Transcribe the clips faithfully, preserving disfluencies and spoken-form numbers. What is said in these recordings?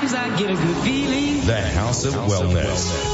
I get a good feeling. The House of Wellness.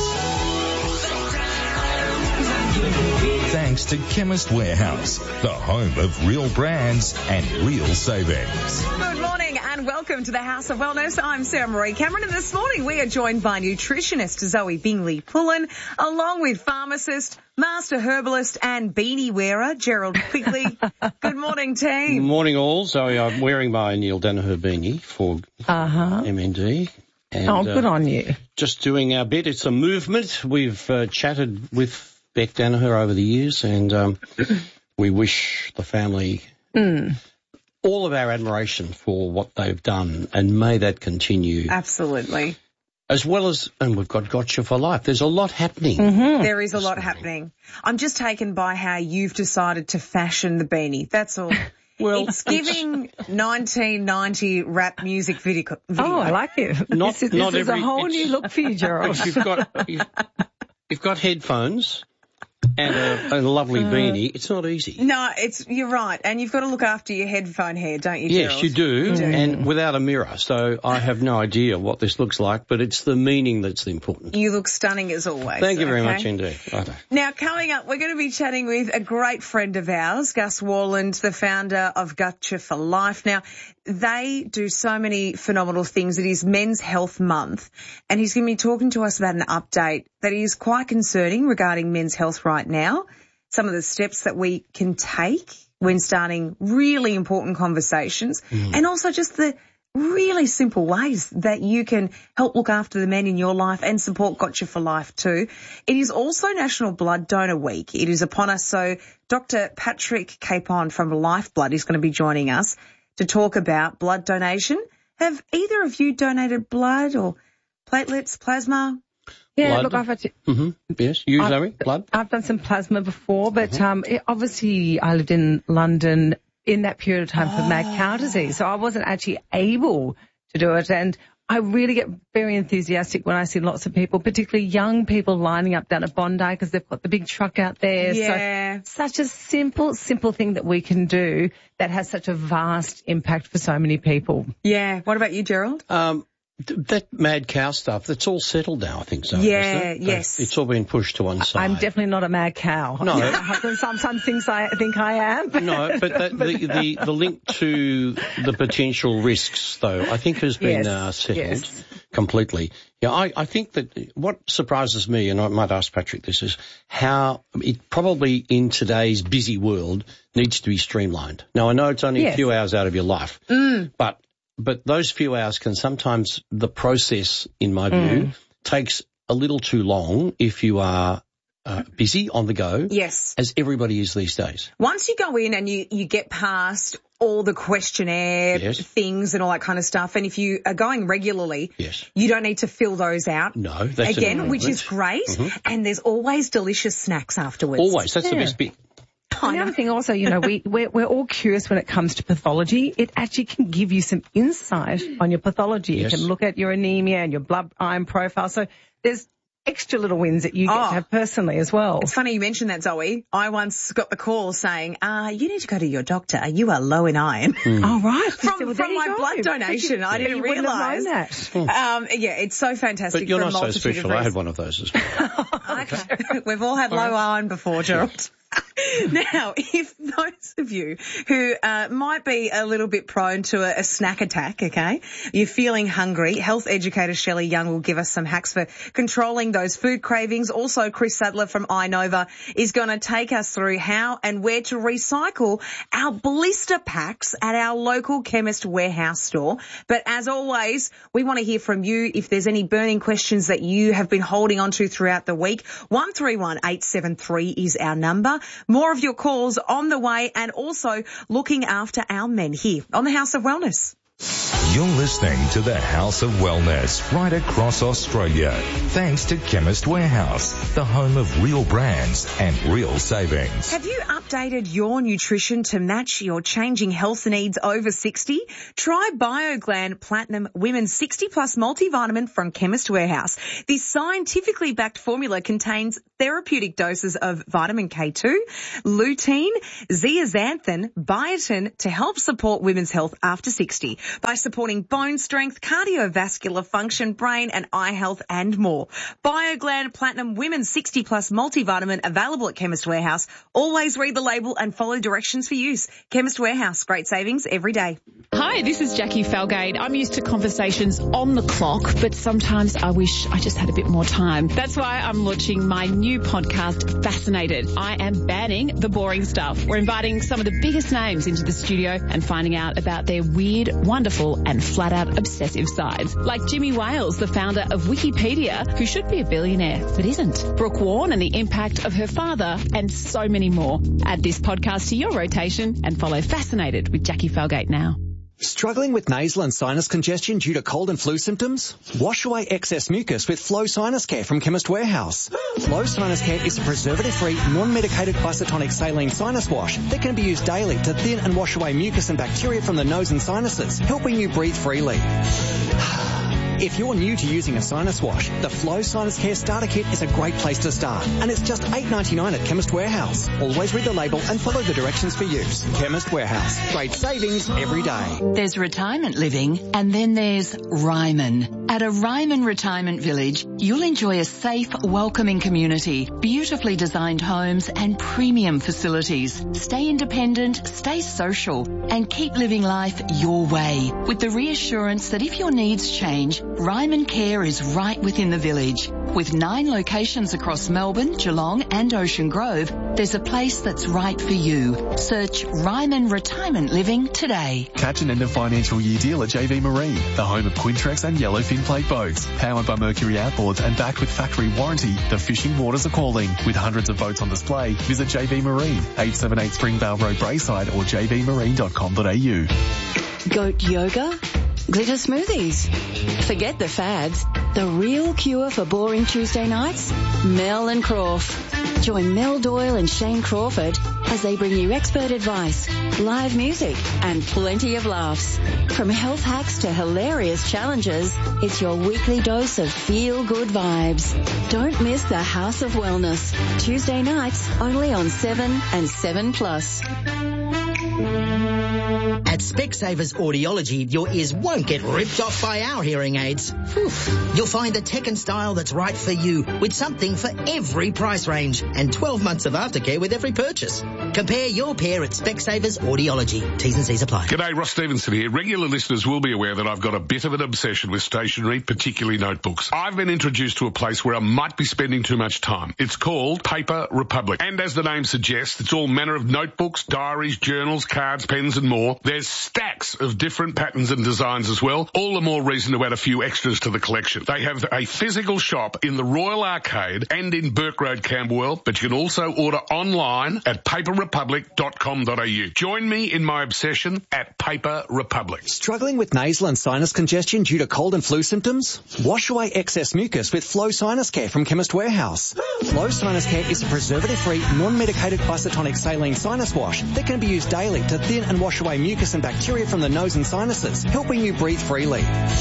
Thanks to Chemist Warehouse, the home of real brands and real savings. Good morning and welcome to the House of Wellness. I'm Sarah Marie Cameron, and this morning we are joined by nutritionist Zoe Bingley-Pullen, along with pharmacist, master herbalist and beanie wearer Gerald Quigley. Good morning, team. Morning all. Zoe, I'm wearing my Neil Danaher beanie for uh-huh. M N D. And, oh, good uh, on you. Just doing our bit. It's a movement. We've uh, chatted with Beck Danaher over the years, and um, we wish the family mm. all of our admiration for what they've done, and may that continue. Absolutely. As well as, and we've got Gotcha for Life. There's a lot happening. Mm-hmm. There is a lot happening. I'm just taken by how you've decided to fashion the beanie. That's all. Well, it's giving nineteen ninety rap music video. Oh, I like it. Not, this is, not this is every, a whole new look for you, Gerald. You've got, you've, you've got headphones and a, a lovely uh, beanie. It's not easy. No, it's you're right. And you've got to look after your headphone hair, don't you, Yes, Gerald? you do, You do. and without a mirror. So I have no idea what this looks like, but it's the meaning that's the important. You look stunning as always. Thank you very okay? much indeed. Righto. Now, coming up, we're going to be chatting with a great friend of ours, Gus Worland, the founder of Gotcha for Life. Now, they do so many phenomenal things. It is Men's Health Month, and he's going to be talking to us about an update that is quite concerning regarding men's health right now, some of the steps that we can take when starting really important conversations, mm. and also just the really simple ways that you can help look after the men in your life and support Gotcha for Life too. It is also National Blood Donor Week. It is upon us, so Doctor Patrick Capon from Lifeblood is going to be joining us to talk about blood donation. Have either of you donated blood or platelets, plasma? Yeah, blood. look, I've had to, mm-hmm. Yes, you, I've, Zoe, blood? I've done some plasma before, but mm-hmm. um, it, obviously I lived in London in that period of time oh. for mad cow disease, so I wasn't actually able to do it. And I really get very enthusiastic when I see lots of people, particularly young people, lining up down at Bondi because they've got the big truck out there. Yeah. So such a simple, simple thing that we can do that has such a vast impact for so many people. Yeah. What about you, Gerald? Um, That mad cow stuff, that's all settled now, I think so. Yeah, it? yes. It's all been pushed to one side. I'm definitely not a mad cow. No. My husband sometimes thinks I think I am. No, but that, the, the, the link to the potential risks, though, I think has been yes, uh, settled yes. completely. Yeah, I, I think that what surprises me, and I might ask Patrick this, is how it probably in today's busy world needs to be streamlined. Now, I know it's only yes. a few hours out of your life, mm. but But those few hours can sometimes, the process, in my view, mm. takes a little too long if you are uh, busy, on the go. Yes. As everybody is these days. Once you go in and you, you get past all the questionnaire yes. things and all that kind of stuff, and if you are going regularly, yes. you don't need to fill those out. No, that's Again, which is great. Mm-hmm. And there's always delicious snacks afterwards. Always. That's yeah. the best bit. And the other thing also, you know, we, we're, we're all curious when it comes to pathology. It actually can give you some insight on your pathology. Yes. You can look at your anemia and your blood iron profile. So there's extra little wins that you get oh, to have personally as well. It's funny you mentioned that, Zoe. I once got the call saying, uh, you need to go to your doctor. You are low in iron. Mm. Oh, right. From, well, from my go. blood donation. I didn't you wouldn't realise. have known that. Um, yeah, it's so fantastic. But you're for not a so special. I had one of those as well. Okay. We've all had low iron before, Gerald. Now, if those of you who uh, might be a little bit prone to a, a snack attack, okay, you're feeling hungry, health educator Shelley Young will give us some hacks for controlling those food cravings. Also, Chris Sadler from iNova is going to take us through how and where to recycle our blister packs at our local Chemist Warehouse store. But as always, we want to hear from you if there's any burning questions that you have been holding on to throughout the week. one three one eight seven three is our number. More of your calls on the way, and also looking after our men here on the House of Wellness. You're listening to the House of Wellness right across Australia. Thanks to Chemist Warehouse, the home of real brands and real savings. Have you updated your nutrition to match your changing health needs over sixty? Try BioGland Platinum Women's sixty plus multivitamin from Chemist Warehouse. This scientifically backed formula contains therapeutic doses of vitamin K two, lutein, zeaxanthin, biotin to help support women's health after sixty. by supporting bone strength, cardiovascular function, brain and eye health and more. BioGland Platinum Women's sixty plus multivitamin available at Chemist Warehouse. Always read the label and follow directions for use. Chemist Warehouse, great savings every day. Hi, this is Jackie Falgate. I'm used to conversations on the clock, but sometimes I wish I just had a bit more time. That's why I'm launching my new podcast, Fascinated. I am banning the boring stuff. We're inviting some of the biggest names into the studio and finding out about their weird, wonderful and flat-out obsessive sides. Like Jimmy Wales, the founder of Wikipedia, who should be a billionaire but isn't. Brooke Warren and the impact of her father, and so many more. Add this podcast to your rotation and follow Fascinated with Jackie Falgate now. Struggling with nasal and sinus congestion due to cold and flu symptoms? Wash away excess mucus with Flow Sinus Care from Chemist Warehouse. Flow Sinus Care is a preservative-free, non-medicated isotonic saline sinus wash that can be used daily to thin and wash away mucus and bacteria from the nose and sinuses, helping you breathe freely. If you're new to using a sinus wash, the Flow Sinus Care Starter Kit is a great place to start, and it's just eight dollars ninety-nine at Chemist Warehouse. Always read the label and follow the directions for use. Chemist Warehouse. Great savings every day. There's retirement living, and then there's Ryman. At a Ryman Retirement Village, you'll enjoy a safe, welcoming community, beautifully designed homes and premium facilities. Stay independent, stay social, and keep living life your way, with the reassurance that if your needs change, Ryman Care is right within the village. With nine locations across Melbourne, Geelong and Ocean Grove, there's a place that's right for you. Search Ryman Retirement Living today. Catch an end of financial year deal at J V Marine, the home of Quintrex and Yellowfin plate boats. Powered by Mercury Outboards and backed with factory warranty, the fishing waters are calling. With hundreds of boats on display, visit J V Marine, eight seventy-eight Springvale Road, Braeside or j v marine dot com dot a u. Goat yoga? Glitter smoothies. Forget the fads. The real cure for boring Tuesday nights? Mel and Croft. Join Mel Doyle and Shane Crawford as they bring you expert advice, live music and plenty of laughs. From health hacks to hilarious challenges, it's your weekly dose of feel-good vibes. Don't miss the House of Wellness. Tuesday nights only on seven and seven plus. At Specsavers Audiology, your ears won't get ripped off by our hearing aids. Whew. You'll find the tech and style that's right for you, with something for every price range and twelve months of aftercare with every purchase. Compare your pair at Specsavers Audiology. T's and C's apply. G'day, Ross Stevenson here. Regular listeners will be aware that I've got a bit of an obsession with stationery, particularly notebooks. I've been introduced to a place where I might be spending too much time. It's called Paper Republic. And as the name suggests, it's all manner of notebooks, diaries, journals, cards, pens and more. There's stacks of different patterns and designs as well. All the more reason to add a few extras to the collection. They have a physical shop in the Royal Arcade and in Burke Road, Camberwell, but you can also order online at paper republic dot com dot a u. Join me in my obsession at Paper Republic. Struggling with nasal and sinus congestion due to cold and flu symptoms? Wash away excess mucus with Flow Sinus Care from Chemist Warehouse. Flow Sinus Care is a preservative-free, non-medicated isotonic saline sinus wash that can be used daily to thin and wash away mucus and bacteria from the nose and sinuses, helping you breathe freely.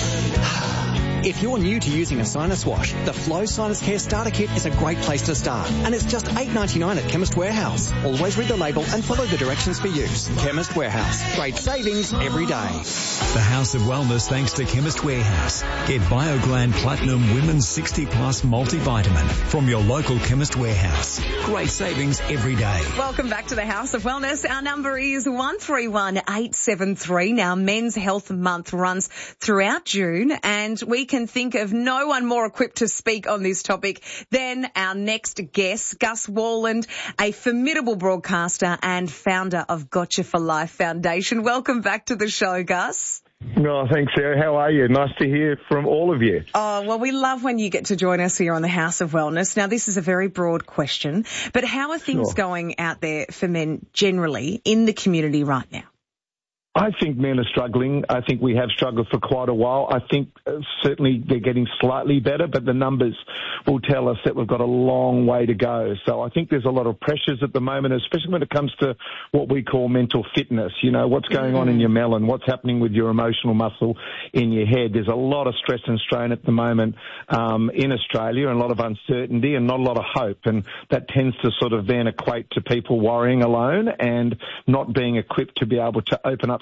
If you're new to using a sinus wash, the Flow Sinus Care Starter Kit is a great place to start, and it's just eight dollars ninety-nine at Chemist Warehouse. Always read the label and follow the directions for use. Chemist Warehouse. Great savings every day. The House of Wellness thanks to Chemist Warehouse. Get BioGland Platinum Women's sixty plus multivitamin from your local Chemist Warehouse. Great savings every day. Welcome back to the House of Wellness. Our number is one three one eight seven three. Now, Men's Health Month runs throughout June, and we can think of no one more equipped to speak on this topic than our next guest, Gus Worland, a formidable broadcaster and founder of Gotcha for Life Foundation. Welcome back to the show, Gus. No, thanks, Sarah. How are you? Nice to hear from all of you. Oh, well, we love when you get to join us here on the House of Wellness. Now, this is a very broad question, but how are things sure. going out there for men generally in the community right now? I think men are struggling. I think we have struggled for quite a while. I think uh, certainly they're getting slightly better, but the numbers will tell us that we've got a long way to go. So I think there's a lot of pressures at the moment, especially when it comes to what we call mental fitness. You know, what's going mm-hmm. on in your melon, what's happening with your emotional muscle in your head. There's a lot of stress and strain at the moment um, in Australia, and a lot of uncertainty and not a lot of hope. And that tends to sort of then equate to people worrying alone and not being equipped to be able to open up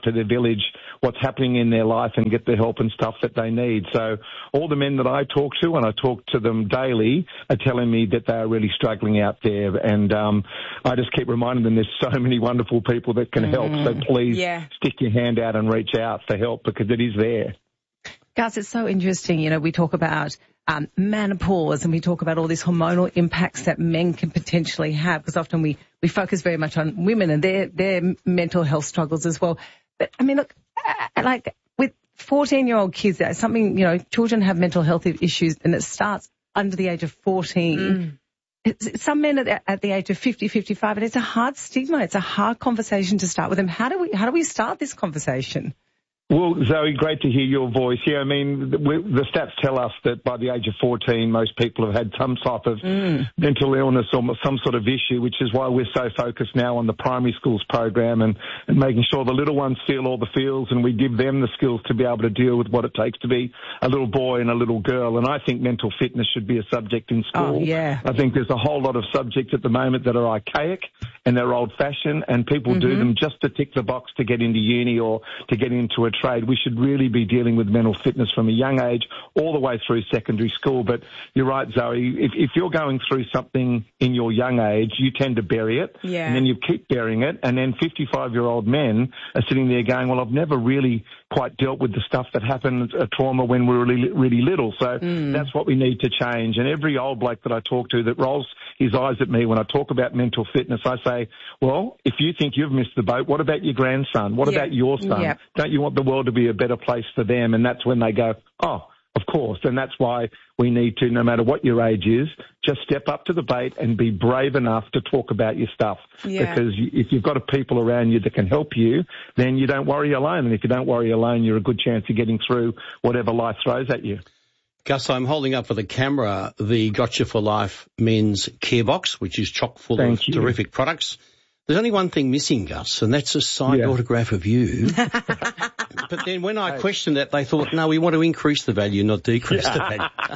to their village what's happening in their life and get the help and stuff that they need. So all the men that I talk to, and I talk to them daily, are telling me that they are really struggling out there. And um, I just keep reminding them there's so many wonderful people that can help. So please Yeah. stick your hand out and reach out for help, because it is there. Gus, it's so interesting. You know, we talk about um, menopause and we talk about all these hormonal impacts that men can potentially have, because often we, we focus very much on women and their, their mental health struggles as well. But, I mean, look, uh, like with fourteen-year-old kids, there's something, you know, children have mental health issues and it starts under the age of fourteen. Mm. It's, some men at the, at the age of fifty, fifty-five, and it's a hard stigma. It's a hard conversation to start with them. How do we, how do we start this conversation? Well, Zoe, great to hear your voice. Yeah, I mean, the, the stats tell us that by the age of fourteen, most people have had some type of mm. mental illness or some sort of issue, which is why we're so focused now on the primary schools program and, and making sure the little ones feel all the feels, and we give them the skills to be able to deal with what it takes to be a little boy and a little girl. And I think mental fitness should be a subject in school. Oh, yeah. I think there's a whole lot of subjects at the moment that are archaic and they're old-fashioned, and people mm-hmm. do them just to tick the box to get into uni or to get into a trade. We should really be dealing with mental fitness from a young age all the way through secondary school. But you're right, Zoe, if, if you're going through something in your young age, you tend to bury it, yeah. and then you keep burying it, and then fifty-five-year-old men are sitting there going, well, I've never really quite dealt with the stuff that happened, a trauma when we were really, really little. So mm. that's what we need to change. And every old bloke that I talk to that rolls his eyes at me when I talk about mental fitness, I say, well, if you think you've missed the boat, what about your grandson? What yeah. about your son? Yeah. Don't you want the world to be a better place for them? And that's when they go, oh, of course. And that's why we need to, no matter what your age is, just step up to the bait and be brave enough to talk about your stuff. Yeah. Because if you've got a people around you that can help you, then you don't worry alone. And if you don't worry alone, you're a good chance of getting through whatever life throws at you. Gus, I'm holding up for the camera the Gotcha for Life men's care box, which is chock full Thank of you. terrific products. There's only one thing missing, Gus, and that's a signed Yeah. autograph of you. But then when I questioned that, they thought, no, we want to increase the value, not decrease the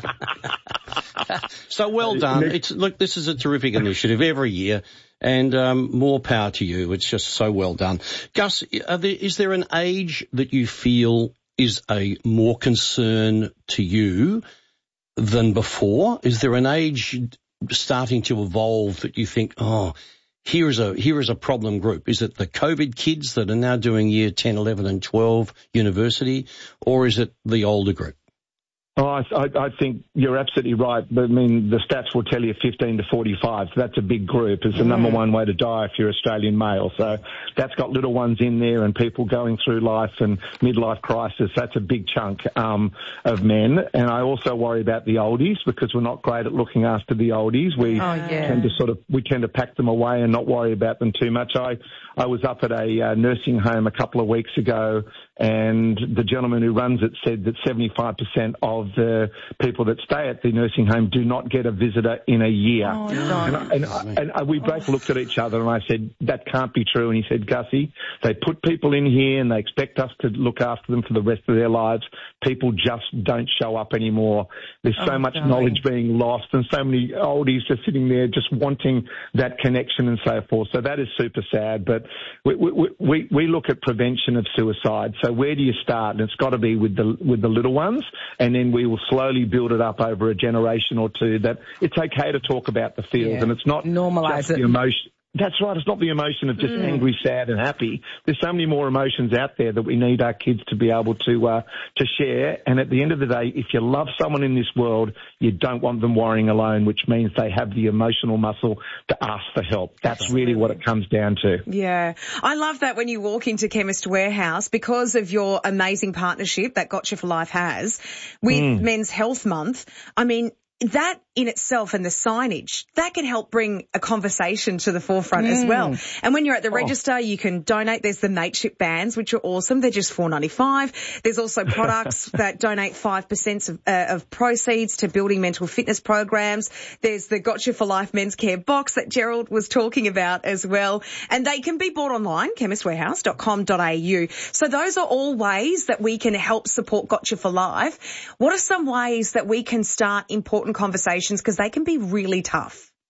value. So well done. It's look, this is a terrific initiative every year, and um, more power to you. It's just so well done. Gus, are there, is there an age that you feel is a more concern to you than before? Is there an age starting to evolve that you think, oh, here is a here is a problem group? Is it the COVID kids that are now doing year ten, eleven and twelve university, or is it the older group? Oh, I, I think you're absolutely right. But I mean, the stats will tell you fifteen to forty-five. So that's a big group. It's the mm. number one way to die if you're Australian male. So that's got little ones in there and people going through life and midlife crisis. That's a big chunk um, of men. And I also worry about the oldies because we're not great at looking after the oldies. We oh, yeah. tend to sort of we tend to pack them away and not worry about them too much. I I was up at a uh, nursing home a couple of weeks ago, and the gentleman who runs it said that seventy-five percent of the people that stay at the nursing home do not get a visitor in a year. Oh, no. And, I, and, I, and I, we both looked at each other and I said, that can't be true. And he said, Gussie, they put people in here and they expect us to look after them for the rest of their lives. People just don't show up anymore. There's so oh, much darling. knowledge being lost and so many oldies just sitting there just wanting that connection and so forth. So that is super sad. But we, we, we, we look at prevention of suicide. So where do you start? And it's got to be with the, with the little ones, and then we will slowly build it up over a generation or two that it's okay to talk about the feels yeah. and it's not Normalize just it. the emotion. That's right. It's not the emotion of just mm. angry, sad and happy. There's so many more emotions out there that we need our kids to be able to, uh, to share. And at the end of the day, if you love someone in this world, you don't want them worrying alone, which means they have the emotional muscle to ask for help. That's Absolutely. really what it comes down to. Yeah. I love that when you walk into Chemist Warehouse, because of your amazing partnership that Gotcha for Life has with mm. Men's Health Month. I mean, that in itself and the signage, that can help bring a conversation to the forefront mm. as well. And when you're at the oh. register, you can donate. There's the Mateship bands, which are awesome. They're just four ninety-five. There's also products that donate five percent of, uh, of proceeds to building mental fitness programs. There's the Gotcha for Life men's care box that Gerald was talking about as well. And they can be bought online, chemist warehouse dot com dot a u. So those are all ways that we can help support Gotcha for Life. What are some ways that we can start important conversations, because they can be really tough?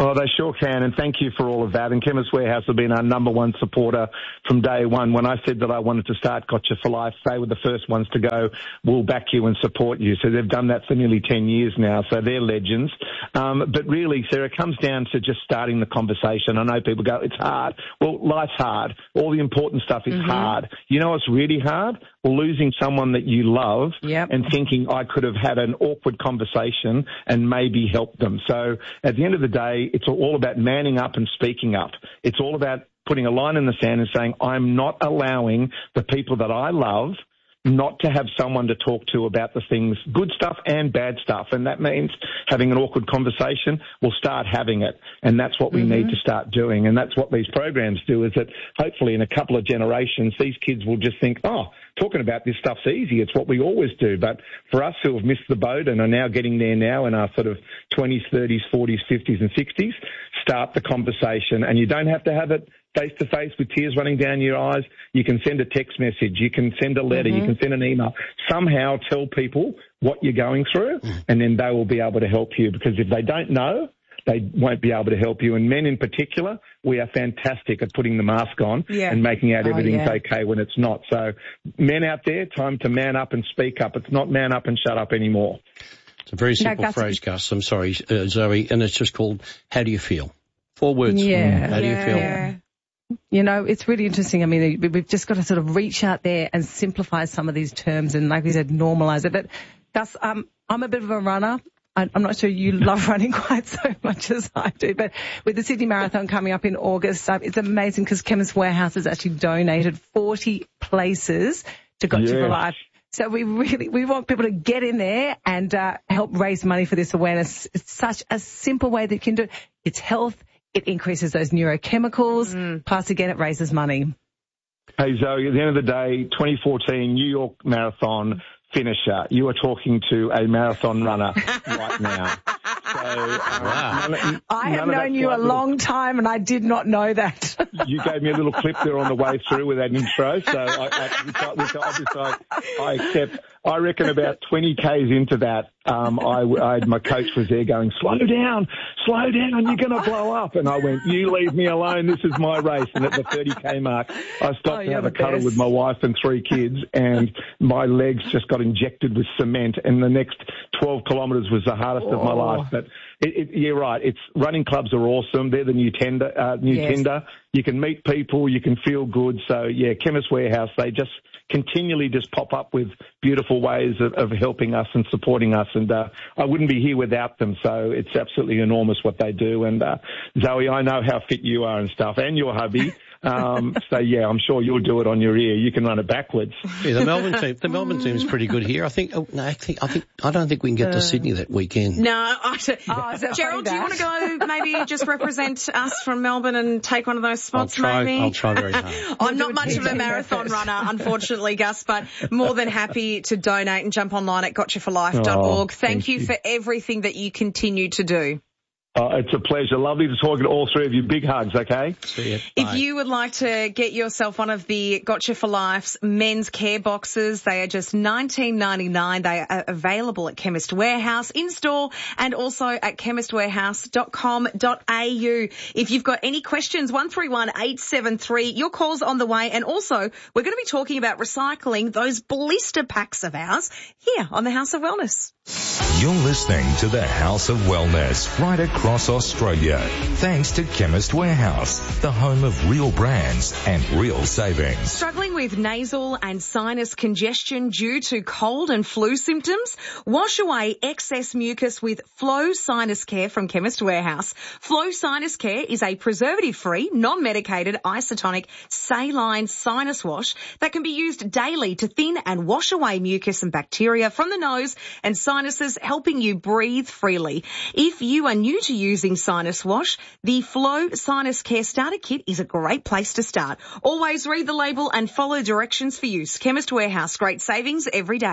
Oh, they sure can, and thank you for all of that. And Chemist Warehouse have been our number one supporter from day one. When I said that I wanted to start Gotcha for Life, they were the first ones to go, we'll back you and support you. So they've done that for nearly ten years now, so they're legends. Um, but really, Sarah, it comes down to just starting the conversation. I know people go, it's hard. Well, life's hard. All the important stuff is mm-hmm. hard. You know what's really hard? Losing someone that you love yep. and thinking I could have had an awkward conversation and maybe helped them. So at the end of the day, it's all about manning up and speaking up. It's all about putting a line in the sand and saying, I'm not allowing the people that I love not to have someone to talk to about the things, good stuff and bad stuff. And that means having an awkward conversation. We'll start having it. And that's what we mm-hmm. need to start doing. And that's what these programs do, is that hopefully in a couple of generations, these kids will just think, oh, talking about this stuff's easy. It's what we always do. But for us who have missed the boat and are now getting there now in our sort of twenties, thirties, forties, fifties and sixties, start the conversation. And you don't have to have it face-to-face with tears running down your eyes. You can send a text message. You can send a letter. Mm-hmm. You can send an email. Somehow tell people what you're going through, and then they will be able to help you. Because if they don't know, they won't be able to help you. And men in particular, we are fantastic at putting the mask on yeah. and making out everything's oh, yeah. okay when it's not. So men out there, time to man up and speak up. It's not man up and shut up anymore. It's a very simple no, phrase, Gus. I'm sorry, uh, Zoe. And it's just called, how do you feel? Four words. Yeah. How do you feel? Yeah. You know, it's really interesting. I mean, we've just got to sort of reach out there and simplify some of these terms and, like we said, normalise it. But, Gus, um, I'm a bit of a runner. I'm not sure you love running quite so much as I do, but with the Sydney Marathon coming up in August, uh, it's amazing because Chemist Warehouse has actually donated forty places to Gotcha yes. for Life. So we really, we want people to get in there and uh, help raise money for this awareness. It's such a simple way that you can do it. It's health. It increases those neurochemicals. Mm. Plus, again, it raises money. Hey, Zoe, at the end of the day, twenty fourteen New York Marathon finisher. You are talking to a marathon runner right now. So, um, wow. none, I have known you a little, long time, and I did not know that. You gave me a little clip there on the way through with that intro, so I, I, which I, which I, I accept. I reckon about twenty kays into that, um, I, I, my coach was there going, slow down, slow down, you're going to blow up. And I went, you leave me alone, this is my race. And at the thirty k mark, I stopped oh, to have a best. cuddle with my wife and three kids, and my legs just got injected with cement, and the next twelve kilometres was the hardest oh. of my life. But it, it, you're right, it's running clubs are awesome. They're the new tender, uh, new yes. tender. You can meet people, you can feel good. So, yeah, Chemist Warehouse, they just continually just pop up with beautiful ways of, of helping us and supporting us. And uh, I wouldn't be here without them. So it's absolutely enormous what they do. And uh, Zoe, I know how fit you are and stuff, and your hubby. Um, so yeah, I'm sure you'll do it on your ear. You can run it backwards. Yeah, the Melbourne team, the Melbourne team's pretty good here. I think. Oh, no, I think. I think. I don't think we can get uh, to Sydney that weekend. No, I don't. Oh, Gerald, do you want to go? Maybe just represent us from Melbourne and take one of those spots. I'll try, maybe. I'll try very hard. I'm not much of a marathon runner, unfortunately, Gus, but more than happy to donate and jump online at gotcha for life dot org. Oh, thank, thank you you for everything that you continue to do. Oh, it's a pleasure. Lovely to talk to all three of you. Big hugs, okay? See you. If you would like to get yourself one of the Gotcha for Life's men's care boxes, they are just nineteen ninety-nine. They are available at Chemist Warehouse in store and also at chemist warehouse dot com dot a u. If you've got any questions, one three one eight seven three, your call's on the way. And also, we're going to be talking about recycling those blister packs of ours here on the House of Wellness. You're listening to the House of Wellness right across Australia. Thanks to Chemist Warehouse, the home of real brands and real savings. Struggling with nasal and sinus congestion due to cold and flu symptoms? Wash away excess mucus with Flow Sinus Care from Chemist Warehouse. Flow Sinus Care is a preservative-free, non-medicated, isotonic, saline sinus wash that can be used daily to thin and wash away mucus and bacteria from the nose and sinuses, helping you breathe freely. If you are new to using sinus wash, the Flow Sinus Care Starter Kit is a great place to start. Always read the label and follow directions for use. Chemist Warehouse, great savings every day.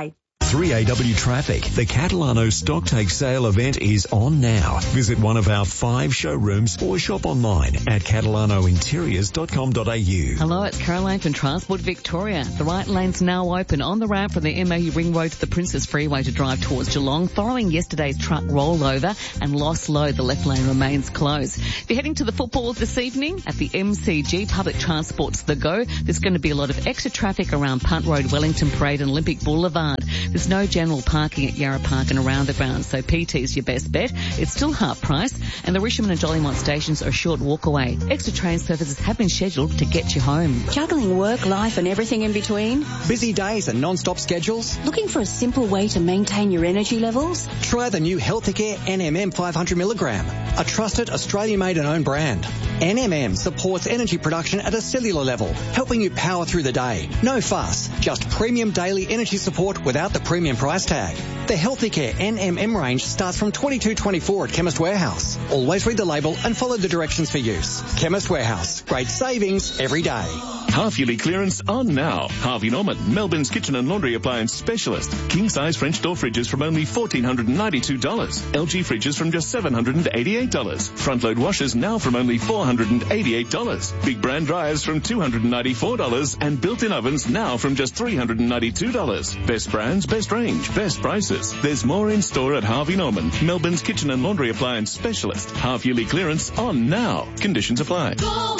three A W Traffic. The Catalano Stocktake Sale event is on now. Visit one of our five showrooms or shop online at catalano interiors dot com dot a u. Hello, it's Caroline from Transport Victoria. The right lane's now open on the ramp from the M A U Ring Road to the Princes Freeway to drive towards Geelong. Following yesterday's truck rollover and lost load, the left lane remains closed. If you're heading to the football this evening at the M C G, Public Transport's the go. There's going to be a lot of extra traffic around Punt Road, Wellington Parade and Olympic Boulevard. There's no general parking at Yarra Park and around the grounds, so P T's your best bet. It's still half price, and the Richmond and Dollymont stations are a short walk away. Extra train services have been scheduled to get you home. Juggling work, life and everything in between? Busy days and non-stop schedules? Looking for a simple way to maintain your energy levels? Try the new Healthicare N M M five hundred milligram, a trusted Australian-made and owned brand. N M M supports energy production at a cellular level, helping you power through the day. No fuss, just premium daily energy support without the premium price tag. The Healthicare N M M range starts from twenty-two twenty-four at Chemist Warehouse. Always read the label and follow the directions for use. Chemist Warehouse, great savings every day. Half-yearly clearance on now. Harvey Norman, Melbourne's kitchen and laundry appliance specialist. King-size French door fridges from only one thousand four hundred ninety-two dollars. L G fridges from just seven hundred eighty-eight dollars. Front-load washers now from only four hundred eighty-eight dollars. Big brand dryers from two hundred ninety-four dollars. And built-in ovens now from just three hundred ninety-two dollars. Best brands, best range, best prices. There's more in store at Harvey Norman, Melbourne's kitchen and laundry appliance specialist. Half-yearly clearance on now. Conditions apply.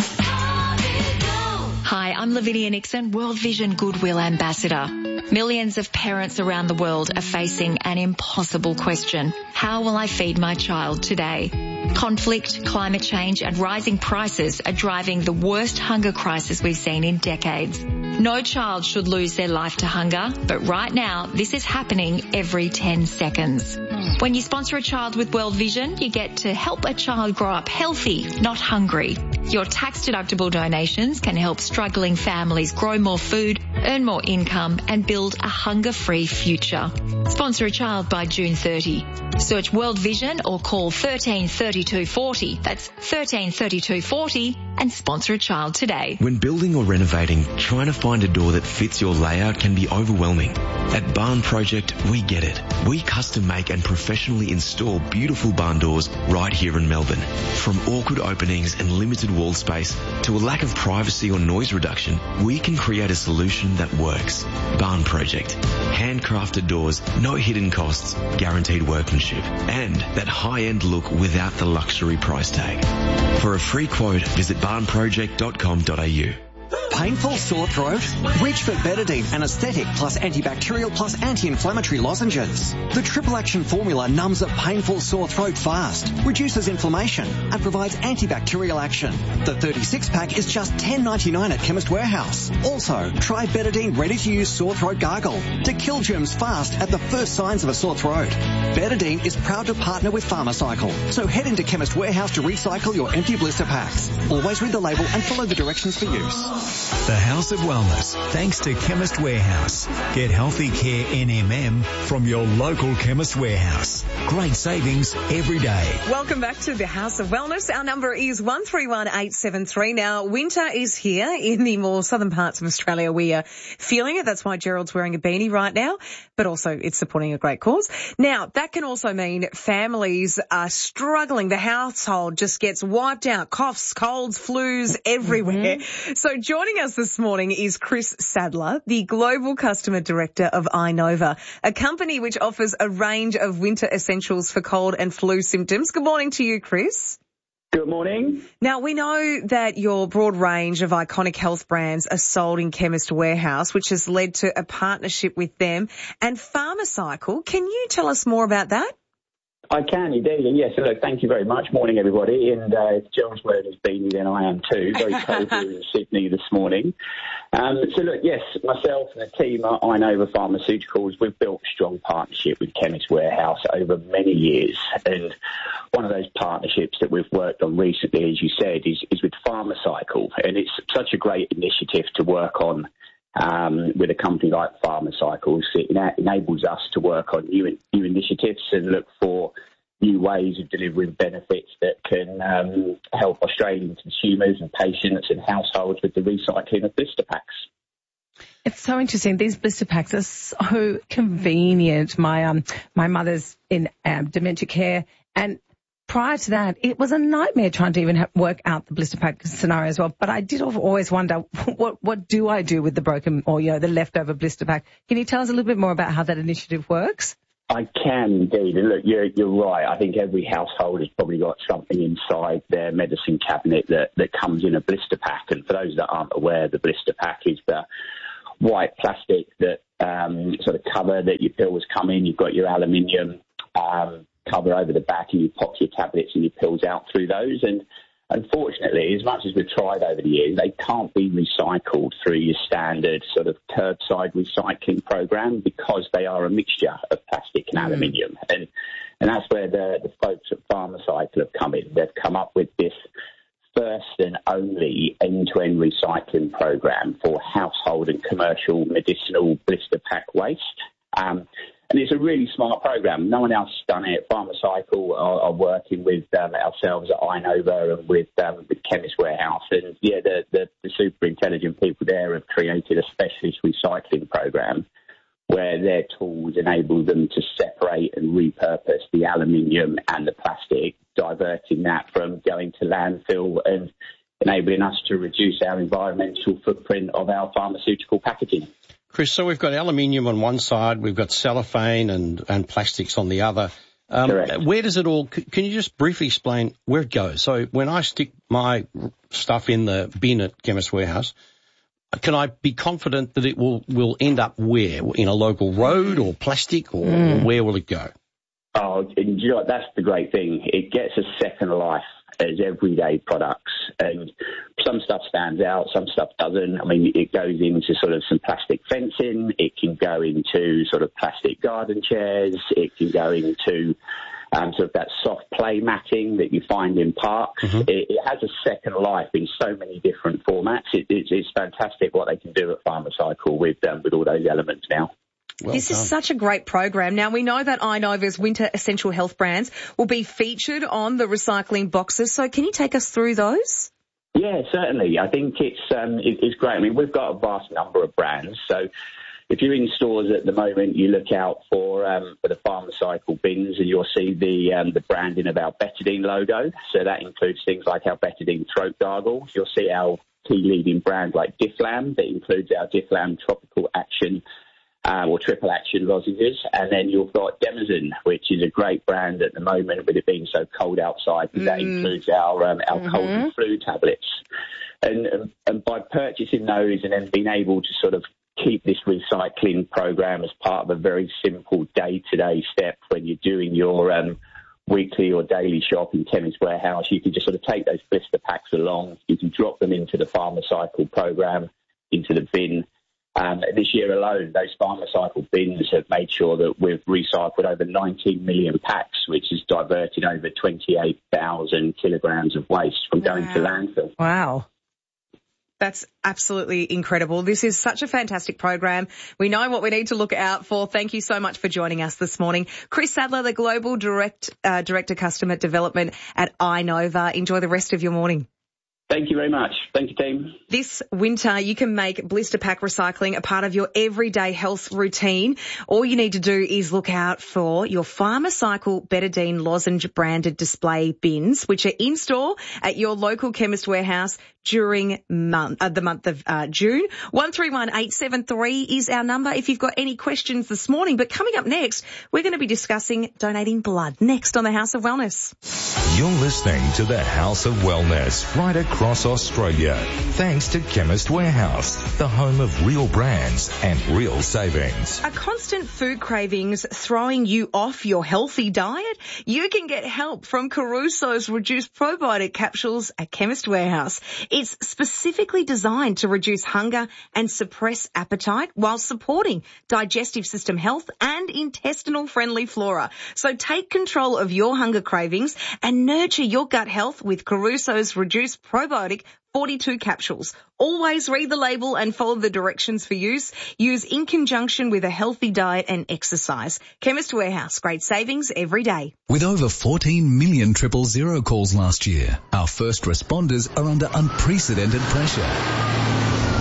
Hi, I'm Lavinia Nixon, World Vision Goodwill Ambassador. Millions of parents around the world are facing an impossible question. How will I feed my child today? Conflict, climate change and rising prices are driving the worst hunger crisis we've seen in decades. No child should lose their life to hunger, but right now this is happening every ten seconds. When you sponsor a child with World Vision, you get to help a child grow up healthy, not hungry. Your tax-deductible donations can help struggling families grow more food, earn more income and build a hunger-free future. Sponsor a child by June thirtieth. Search World Vision or call thirteen thirty-two forty. That's thirteen thirty-two forty and sponsor a child today. When building or renovating, trying to find a door that fits your layout can be overwhelming. At Barn Project, we get it. We custom make and professionally install beautiful barn doors right here in Melbourne. From awkward openings and limited wall space to a lack of privacy or noise reduction, we can create a solution that works. Barn Project. Handcrafted doors, no hidden costs, guaranteed workmanship, and that high-end look without the luxury price tag. For a free quote, visit barn project dot com dot a u. Painful sore throat? Reach for Betadine Anesthetic plus antibacterial plus anti-inflammatory lozenges. The triple action formula numbs a painful sore throat fast, reduces inflammation and provides antibacterial action. The thirty-six pack is just ten ninety-nine at Chemist Warehouse. Also, try Betadine ready-to-use sore throat gargle to kill germs fast at the first signs of a sore throat. Betadine is proud to partner with Pharmacycle, so head into Chemist Warehouse to recycle your empty blister packs. Always read the label and follow the directions for use. The House of Wellness, thanks to Chemist Warehouse. Get Healthy Care N M M from your local Chemist Warehouse. Great savings every day. Welcome back to the House of Wellness. Our number is one three one eight seven three. Now, winter is here in the more southern parts of Australia. We are feeling it. That's why Gerald's wearing a beanie right now, but also it's supporting a great cause. Now, that can also mean families are struggling. The household just gets wiped out. Coughs, colds, flus everywhere. Mm-hmm. So joining us this morning is Chris Sadler, the Global Customer Director of iNova, a company which offers a range of winter essentials for cold and flu symptoms. Good morning to you, Chris. Good morning. Now, we know that your broad range of iconic health brands are sold in Chemist Warehouse, which has led to a partnership with them and Pharmacycle. Can you tell us more about that? I can indeed, and yes, look, thank you very much. Morning, everybody, and uh, if John's wearing his beanie, then I am too. Very cold here in Sydney this morning. Um, so look, yes, myself and the team at iNova Pharmaceuticals, we've built a strong partnership with Chemist Warehouse over many years, and one of those partnerships that we've worked on recently, as you said, is, is with Pharmacycle, and it's such a great initiative to work on Um, with a company like Pharmacycles. It ena- enables us to work on new, new initiatives and look for new ways of delivering benefits that can um, help Australian consumers and patients and households with the recycling of blister packs. It's so interesting. These blister packs are so convenient. My um my mother's in um, dementia care, and prior to that, it was a nightmare trying to even have, work out the blister pack scenario as well. But I did always wonder, what what do I do with the broken or, you know, the leftover blister pack? Can you tell us a little bit more about how that initiative works? I can indeed. And look, you're, you're right. I think every household has probably got something inside their medicine cabinet that, that comes in a blister pack. And for those that aren't aware, the blister pack is the white plastic that um, sort of cover that your pills come in. You've got your aluminium um, cover over the back, and you pop your tablets and your pills out through those. And unfortunately, as much as we've tried over the years, they can't be recycled through your standard sort of curbside recycling program because they are a mixture of plastic and mm. aluminium. And and that's where the, the folks at Pharmacycle have come in. They've come up with this first and only end-to-end recycling program for household and commercial medicinal blister pack waste. Um, and it's a really smart program. No one else has done it. Pharmacycle are, are working with um, ourselves at Inova and with um, the Chemist Warehouse. And, yeah, the, the, the super intelligent people there have created a specialist recycling program where their tools enable them to separate and repurpose the aluminium and the plastic, diverting that from going to landfill and enabling us to reduce our environmental footprint of our pharmaceutical packaging. Chris, so we've got aluminium on one side, we've got cellophane and, and plastics on the other. Um, where does it all, can you just briefly explain where it goes? So when I stick my stuff in the bin at Chemist Warehouse, can I be confident that it will, will end up where? In a local road or plastic, or, mm. or where will it go? Oh, and you know what, that's the great thing. It gets a second life as everyday products, and some stuff stands out, some stuff doesn't. I mean, it goes into sort of some plastic fencing, it can go into sort of plastic garden chairs, it can go into um, sort of that soft play matting that you find in parks. Mm-hmm. It, it has a second life in so many different formats. It, it's, it's fantastic what they can do at Pharmacycle with um, with all those elements now. Well this done. Is such a great program. Now, we know that Inova's winter essential health brands will be featured on the recycling boxes. So can you take us through those? Yeah, certainly. I think it's um, it, it's great. I mean, we've got a vast number of brands. So if you're in stores at the moment, you look out for um, for the Pharmacycle bins, and you'll see the um, the branding of our Betadine logo. So that includes things like our Betadine throat gargles. You'll see our key leading brand like Difflam. That includes our Difflam Tropical Action Uh, or triple action lozenges, and then you've got Demazen, which is a great brand at the moment with it being so cold outside, because mm. that includes our um, our mm-hmm. cold and flu tablets. And, and by purchasing those and then being able to sort of keep this recycling program as part of a very simple day-to-day step when you're doing your um, weekly or daily shop in Chemist Warehouse, you can just sort of take those blister packs along, you can drop them into the Pharmacycle program, into the bin. Um, this year alone, those Pharmacycle bins have made sure that we've recycled over nineteen million packs, which has diverted over twenty-eight thousand kilograms of waste from going wow. to landfill. Wow. That's absolutely incredible. This is such a fantastic program. We know what we need to look out for. Thank you so much for joining us this morning. Chris Sadler, the Global Direct uh, Director Customer Development at Inova. Enjoy the rest of your morning. Thank you very much. Thank you, team. This winter, you can make blister pack recycling a part of your everyday health routine. All you need to do is look out for your Pharmacycle Betadine lozenge branded display bins, which are in store at your local Chemist Warehouse during month, uh, the month of uh, June. one three one eight seven three is our number if you've got any questions this morning. But coming up next, we're going to be discussing donating blood next on the House of Wellness. You're listening to the House of Wellness right across Australia. Thanks to Chemist Warehouse, the home of real brands and real savings. Are constant food cravings throwing you off your healthy diet? You can get help from Caruso's Reduced Probiotic Capsules at Chemist Warehouse. It's specifically designed to reduce hunger and suppress appetite while supporting digestive system health and intestinal-friendly flora. So take control of your hunger cravings and nurture your gut health with Caruso's Reduced Probiotic forty-two capsules. Always read the label and follow the directions for use. Use in conjunction with a healthy diet and exercise. Chemist Warehouse, great savings every day. With over fourteen million triple zero calls last year, our first responders are under unprecedented pressure. When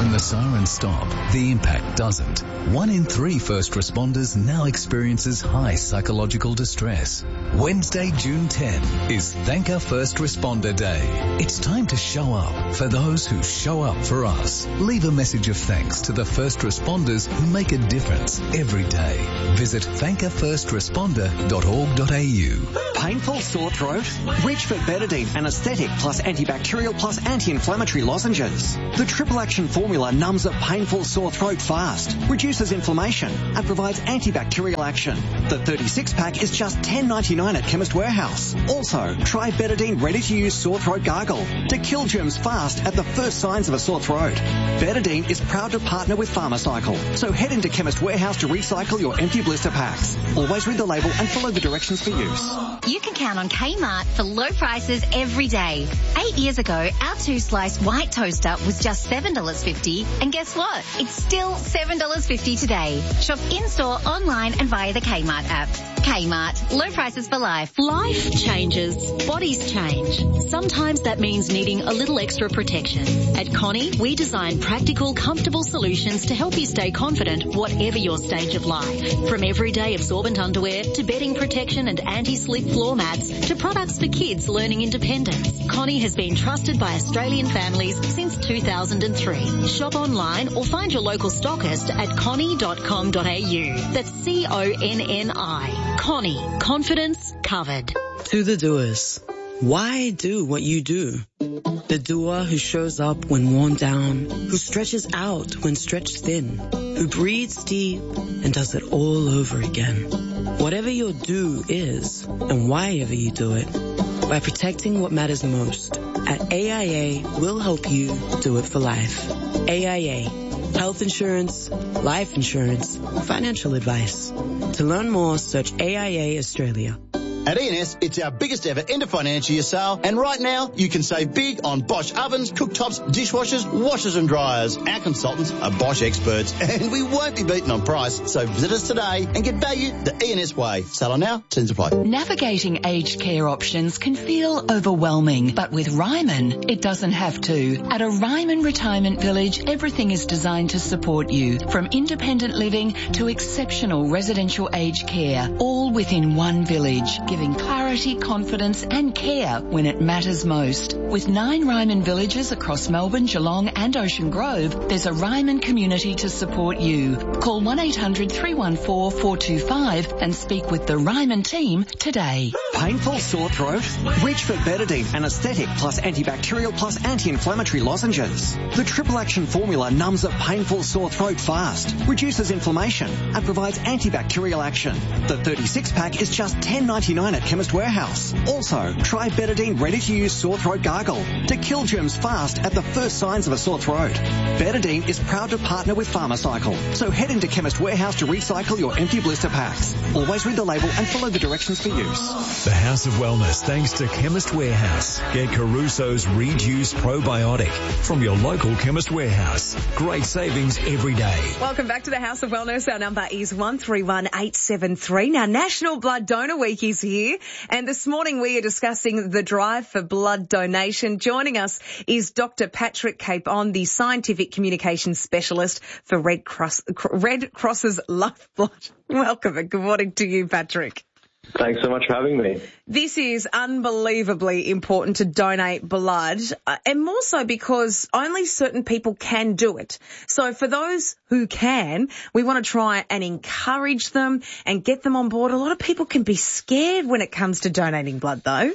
When the sirens stop, the impact doesn't. One in three first responders now experiences high psychological distress. Wednesday, June tenth is Thank Our First Responder Day. It's time to show up for those who show up for us. Leave a message of thanks to the first responders who make a difference every day. Visit thank a first responder dot org dot a u. Painful sore throat? Reach for Betadine Anesthetic plus antibacterial plus anti-inflammatory lozenges. The triple action formula numbs a painful sore throat fast, reduces inflammation and provides antibacterial action. The thirty-six pack is just ten dollars ninety-nine at Chemist Warehouse. Also, try Betadine ready-to-use sore throat gargle to kill germs fast at the first signs of a sore throat. Betadine is proud to partner with Pharmacycle, so head into Chemist Warehouse to recycle your empty blister packs. Always read the label and follow the directions for use. You can count on Kmart for low prices every day. Eight years ago, our two-slice white toaster was just seven dollars fifty, and guess what? It's still seven dollars fifty today. Shop in-store, online and via the Kmart app. Kmart, low prices for life. Life changes. Bodies change. Sometimes that means needing a little extra protection. At Connie, we design practical, comfortable solutions to help you stay confident whatever your stage of life. From everyday absorbent underwear to bedding protection and anti-slip floor mats to products for kids learning independence. Connie has been trusted by Australian families since two thousand three. Shop online or find your local stockist at connie dot com dot a u. That's C O N N I. Connie. Confidence covered. To the doers. Why do what you do? The doer who shows up when worn down, who stretches out when stretched thin, who breathes deep and does it all over again. Whatever your do is, and why ever you do it, by protecting what matters most, at A I A, we'll help you do it for life. A I A. Health insurance, life insurance, financial advice. To learn more, search A I A Australia. At E and S, it's our biggest ever end of financial year sale, and right now you can save big on Bosch ovens, cooktops, dishwashers, washers and dryers. Our consultants are Bosch experts, and we won't be beaten on price, so visit us today and get value the E and S way. Sell now, terms apply. Navigating aged care options can feel overwhelming, but with Ryman, it doesn't have to. At a Ryman Retirement Village, everything is designed to support you, from independent living to exceptional residential aged care, all within one village, giving clarity, confidence and care when it matters most. With nine Ryman villages across Melbourne, Geelong and Ocean Grove, there's a Ryman community to support you. Call one eight hundred three one four four two five and speak with the Ryman team today. Painful sore throat? Reach for Betadine Anesthetic plus antibacterial plus anti-inflammatory lozenges. The triple action formula numbs a painful sore throat fast, reduces inflammation and provides antibacterial action. The thirty-six pack is just ten dollars ninety-nine at Chemist Warehouse. Also, try Betadine ready-to-use sore throat gargle to kill germs fast at the first signs of a sore throat. Betadine is proud to partner with Pharmacycle, so head into Chemist Warehouse to recycle your empty blister packs. Always read the label and follow the directions for use. The House of Wellness thanks to Chemist Warehouse. Get Caruso's Reed Juice Probiotic from your local Chemist Warehouse. Great savings every day. Welcome back to the House of Wellness. Our number is one three one eight seven three. Now, National Blood Donor Week is here, and this morning we are discussing the drive for blood donation. Joining us is Doctor Patrick Capon, the Scientific Communications Specialist for Red Cross, Red Cross's Lifeblood. Welcome and good morning to you, Patrick. Thanks so much for having me. This is unbelievably important to donate blood, uh, and more so because only certain people can do it. So for those who can, we want to try and encourage them and get them on board. A lot of people can be scared when it comes to donating blood, though.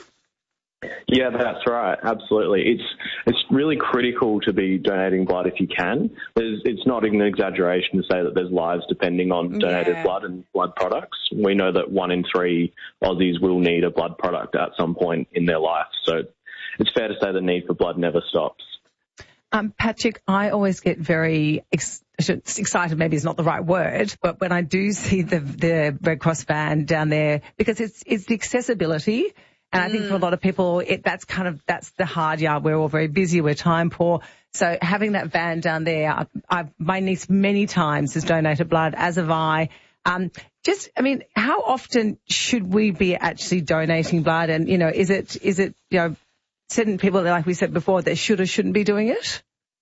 Yeah, that's right. Absolutely. It's it's really critical to be donating blood if you can. There's, it's not an exaggeration to say that there's lives depending on donated yeah. blood and blood products. We know that one in three Aussies will need a blood product at some point in their life. So it's fair to say the need for blood never stops. Um, Patrick, I always get very ex- excited, maybe is not the right word, but when I do see the, the Red Cross van down there, because it's it's the accessibility. And I think for a lot of people, it, that's kind of, that's the hard yard. We're all very busy. We're time poor. So having that van down there, I, I've, my niece many times has donated blood, as have I. Um, just, I mean, how often should we be actually donating blood? And, you know, is it, is it, you know, certain people, like we said before, that should or shouldn't be doing it?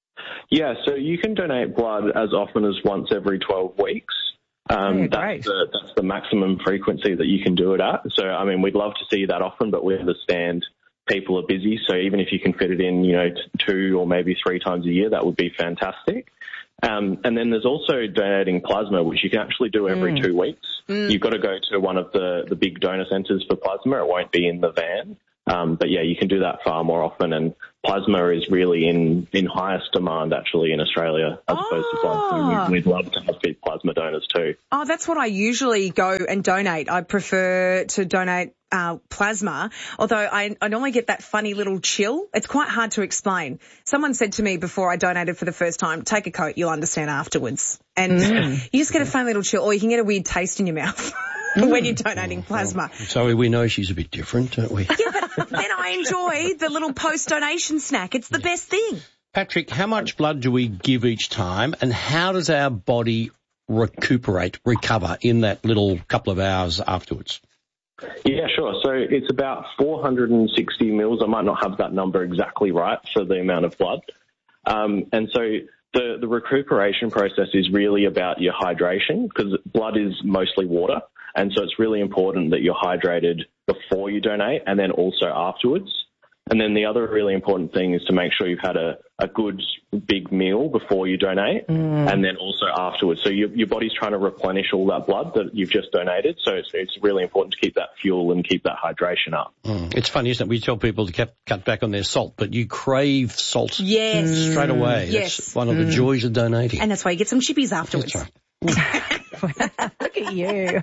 Yeah, so you can donate blood as often as once every twelve weeks. Um, yeah, that's, the, that's the maximum frequency that you can do it at. So, I mean, we'd love to see you that often, but we understand people are busy. So even if you can fit it in, you know, two or maybe three times a year, that would be fantastic. Um, and then there's also donating plasma, which you can actually do every mm. two weeks. Mm. You've got to go to one of the, the big donor centres for plasma. It won't be in the van. Um, but, yeah, you can do that far more often. And plasma is really in, in highest demand, actually, in Australia as oh. opposed to blood. So we'd, we'd love to have big plasma donors too. Oh, that's what I usually go and donate. I prefer to donate uh, plasma, although I, I normally get that funny little chill. It's quite hard to explain. Someone said to me before I donated for the first time, take a coat, you'll understand afterwards. And mm. you just get a funny little chill, or you can get a weird taste in your mouth. When you're donating plasma. So we know she's a bit different, don't we? Yeah, but then I enjoy the little post-donation snack. It's the yeah. best thing. Patrick, how much blood do we give each time, and how does our body recuperate, recover in that little couple of hours afterwards? Yeah, sure. So it's about four hundred sixty mils. I might not have that number exactly right for the amount of blood. Um, and so the, the recuperation process is really about your hydration, because blood is mostly water. And so it's really important that you're hydrated before you donate and then also afterwards. And then the other really important thing is to make sure you've had a, a good big meal before you donate mm. and then also afterwards. So your, your body's trying to replenish all that blood that you've just donated. So it's, it's really important to keep that fuel and keep that hydration up. Mm. It's funny, isn't it? We tell people to cut, cut back on their salt, but you crave salt yes. straight away. Yes. That's one of the mm. joys of donating. And that's why you get some chippies afterwards. That's right. Look at you.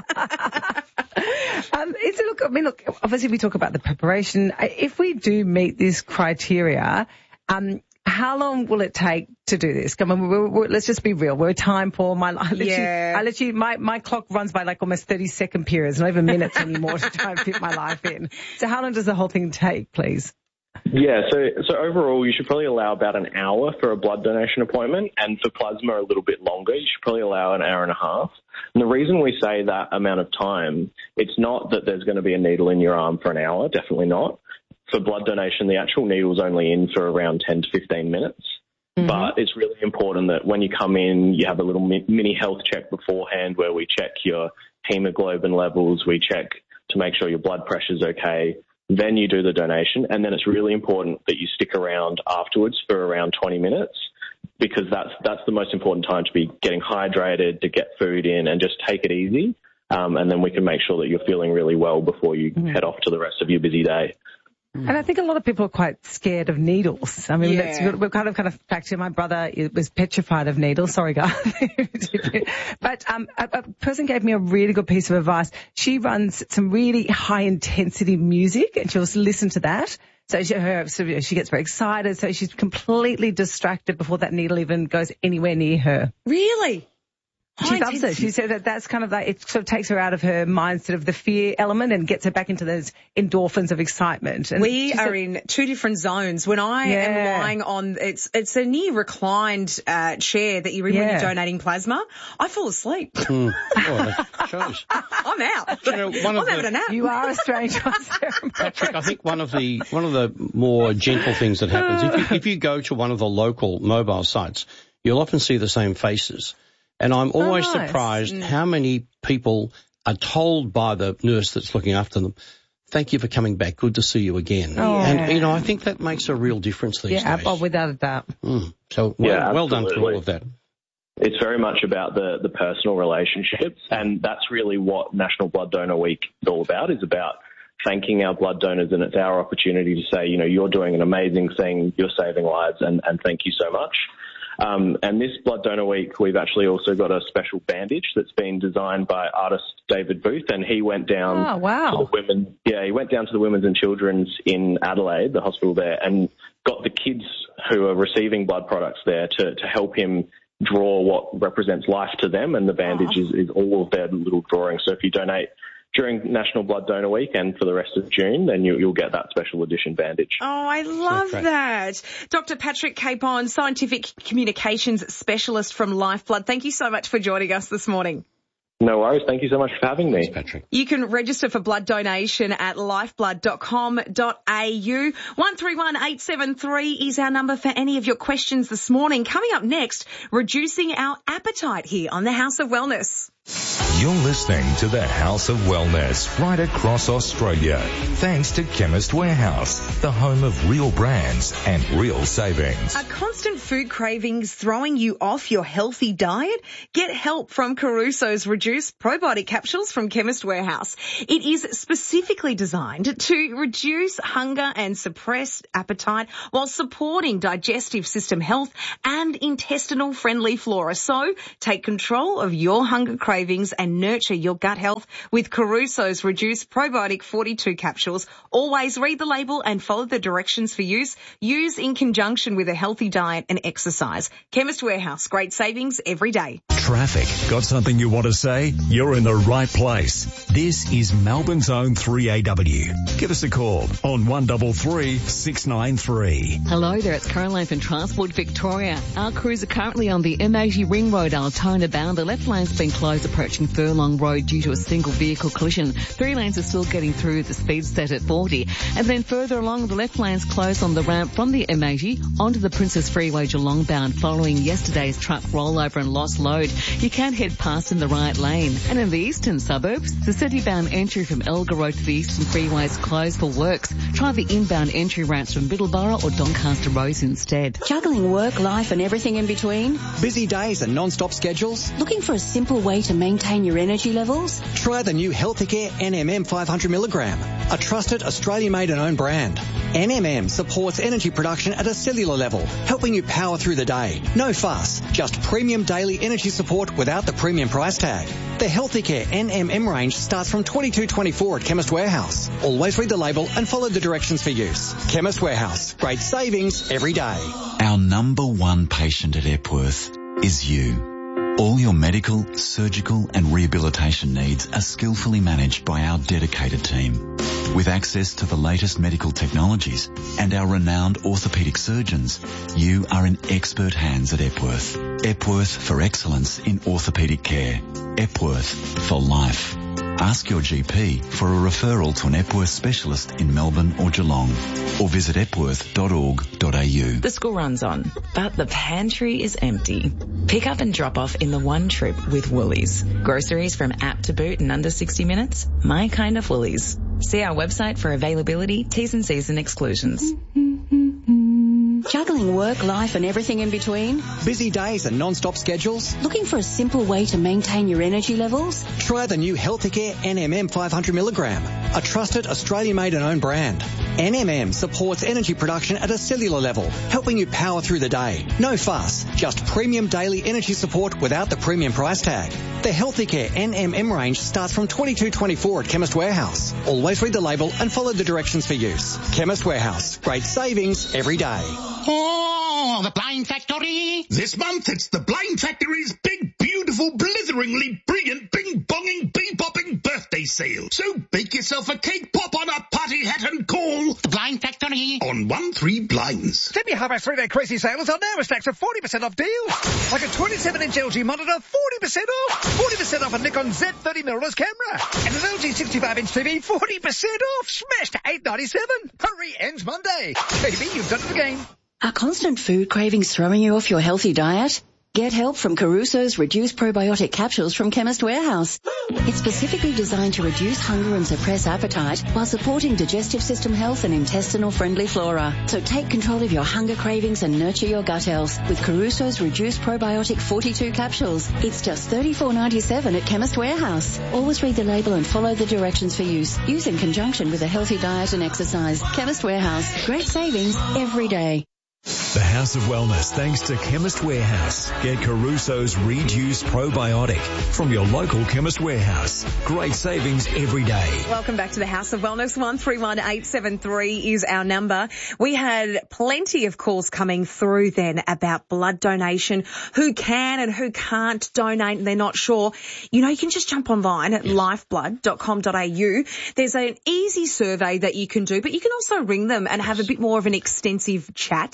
um, it's, look, I mean, look, obviously we talk about the preparation. If we do meet this criteria, um, how long will it take to do this? Come on, we're, we're, let's just be real. We're time poor. My, I literally, yeah. I literally, my, my clock runs by like almost thirty second periods, not even minutes anymore to try and fit my life in. So how long does the whole thing take, please? Yeah, so so overall you should probably allow about an hour for a blood donation appointment, and for plasma a little bit longer. You should probably allow an hour and a half. And the reason we say that amount of time, it's not that there's going to be a needle in your arm for an hour, definitely not. For blood donation, the actual needle's only in for around ten to fifteen minutes. Mm-hmm. But it's really important that when you come in, you have a little mini health check beforehand where we check your hemoglobin levels, we check to make sure your blood pressure's okay. Then you do the donation, and then it's really important that you stick around afterwards for around twenty minutes, because that's that's the most important time to be getting hydrated, to get food in, and just take it easy. Um, and then we can make sure that you're feeling really well before you mm. head off to the rest of your busy day. And I think a lot of people are quite scared of needles. I mean, yeah. that's, we're kind of kind of back to my brother was petrified of needles. Sorry, guys. But um, a, a person gave me a really good piece of advice. She runs some really high intensity music, and she'll listen to that. So she, her, so she gets very excited. So she's completely distracted before that needle even goes anywhere near her. Really? She loves it. She said that that's kind of like, it sort of takes her out of her mindset of the fear element and gets her back into those endorphins of excitement. And we are said, in two different zones. When I yeah. am lying on, it's it's a near reclined uh, chair that you're in yeah. when you're donating plasma, I fall asleep. Mm. Oh, that shows. I'm out. You know, one I'm of having the, a nap. You are a strange one, Patrick, I think one of the one of the more gentle things that happens, if you, if you go to one of the local mobile sites, you'll often see the same faces. And I'm always oh, nice. surprised mm. how many people are told by the nurse that's looking after them, thank you for coming back, good to see you again. Oh. And, you know, I think that makes a real difference these yeah, days. Yeah, without a doubt. Mm. So well, yeah, well done for all of that. It's very much about the, the personal relationships, and that's really what National Blood Donor Week is all about, is about thanking our blood donors, and it's our opportunity to say, you know, you're doing an amazing thing, you're saving lives, and, and thank you so much. Um, and this Blood Donor Week, we've actually also got a special bandage that's been designed by artist David Booth, and he went down oh, wow. to the women. Yeah, he went down to the Women's and Children's in Adelaide, the hospital there, and got the kids who are receiving blood products there to, to help him draw what represents life to them, and the bandage oh. is, is all of their little drawings. So if you donate during National Blood Donor Week and for the rest of June, then you, you'll get that special edition bandage. Oh, I love that. Doctor Patrick Capon, Scientific Communications Specialist from Lifeblood, thank you so much for joining us this morning. No worries. Thank you so much for having me. Thanks, Patrick. You can register for blood donation at lifeblood dot com dot a u. one three one eight seven three is our number for any of your questions this morning. Coming up next, reducing our appetite here on the House of Wellness. You're listening to the House of Wellness right across Australia. Thanks to Chemist Warehouse, the home of real brands and real savings. Are constant food cravings throwing you off your healthy diet? Get help from Caruso's Reduced Probiotic Capsules from Chemist Warehouse. It is specifically designed to reduce hunger and suppress appetite while supporting digestive system health and intestinal friendly flora. So take control of your hunger cravings and nurture your gut health with Caruso's Reduced Probiotic forty-two capsules. Always read the label and follow the directions for use. Use in conjunction with a healthy diet and exercise. Chemist Warehouse, great savings every day. Traffic. Got something you want to say? You're in the right place. This is Melbourne's own three A W. Give us a call on one three three, six nine three. Hello there, it's Caroline from Transport Victoria. Our crews are currently on the M eighty Ring Road, Altona bound. The left lane's been closed approaching Furlong Road due to a single vehicle collision. Three lanes are still getting through the speed set at forty. And then further along, the left lane's closed on the ramp from the M eighty onto the Princess Freeway Geelong bound following yesterday's truck rollover and lost load. You can head past in the right lane. And in the eastern suburbs, the city-bound entry from Elgar Road to the Eastern Freeway is closed for works. Try the inbound entry routes from Middleborough or Doncaster Roads instead. Juggling work, life and everything in between? Busy days and non-stop schedules? Looking for a simple way to maintain your energy levels? Try the new Healthicare N M M five hundred milligram, a trusted Australian-made and owned brand. N M M supports energy production at a cellular level, helping you power through the day. No fuss, just premium daily energy support without the premium price tag. The Healthicare N M M range starts from twenty-two twenty-four at Chemist Warehouse. Always read the label and follow the directions for use. Chemist Warehouse, great savings every day. Our number one patient at Epworth is you. All your medical, surgical and rehabilitation needs are skillfully managed by our dedicated team. With access to the latest medical technologies and our renowned orthopaedic surgeons, you are in expert hands at Epworth. Epworth for excellence in orthopaedic care. Epworth for life. Ask your G P for a referral to an Epworth specialist in Melbourne or Geelong, or visit epworth dot org dot a u. The school runs on, but the pantry is empty. Pick up and drop off in the one trip with Woolies. Groceries from app to boot in under sixty minutes. My kind of Woolies. See our website for availability, T's and C's and exclusions. Juggling work, life and everything in between? Busy days and non-stop schedules? Looking for a simple way to maintain your energy levels? Try the new Healthicare N M M five hundred milligram, a trusted Australian-made and owned brand. N M M supports energy production at a cellular level, helping you power through the day. No fuss, just premium daily energy support without the premium price tag. The Healthicare N M M range starts from twenty-two twenty-four at Chemist Warehouse. Always read the label and follow the directions for use. Chemist Warehouse, great savings every day. Oh, the Blind Factory! This month it's the Blind Factory's big, beautiful, blitheringly brilliant, bing-bonging, bee-bopping birthday sale. So bake yourself a cake pop on a party hat and call the Blind Factory on one three blinds. Timmy Harbour three-day crazy sales on now stacks of forty percent off deals. Like a twenty-seven inch L G monitor, forty percent off. forty percent off a Nikon Z thirty mirrorless camera. And an L G sixty-five inch T V, forty percent off. Smashed to eight ninety-seven. Hurry, ends Monday. T V, you've done it again. Are constant food cravings throwing you off your healthy diet? Get help from Caruso's Reduced Probiotic Capsules from Chemist Warehouse. It's specifically designed to reduce hunger and suppress appetite while supporting digestive system health and intestinal friendly flora. So take control of your hunger cravings and nurture your gut health with Caruso's Reduced Probiotic forty-two capsules. It's just thirty-four ninety-seven at Chemist Warehouse. Always read the label and follow the directions for use. Use in conjunction with a healthy diet and exercise. Chemist Warehouse. Great savings every day. The House of Wellness, thanks to Chemist Warehouse. Get Caruso's Reduced Probiotic from your local Chemist Warehouse. Great savings every day. Welcome back to the House of Wellness. one three one eight seven three is our number. We had plenty of calls coming through then about blood donation, who can and who can't donate, and they're not sure. You know, you can just jump online at lifeblood dot com dot a u. There's an easy survey that you can do, but you can also ring them and have a bit more of an extensive chat